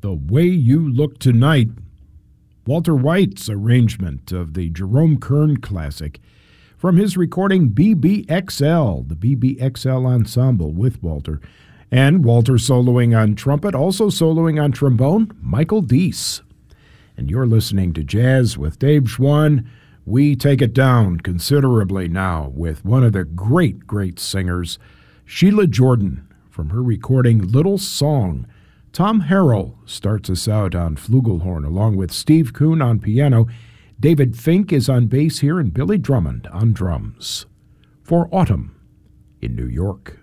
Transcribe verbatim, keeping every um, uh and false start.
The Way You Look Tonight, Walter White's arrangement of the Jerome Kern classic from his recording B B X L, the B B X L Ensemble with Walter. And Walter soloing on trumpet, also soloing on trombone, Michael Deese. And you're listening to Jazz with Dave Schwann. We take it down considerably now with one of the great, great singers, Sheila Jordan, from her recording Little Song. Tom Harrell starts us out on flugelhorn, along with Steve Kuhn on piano. David Fink is on bass here, and Billy Drummond on drums. For Autumn in New York.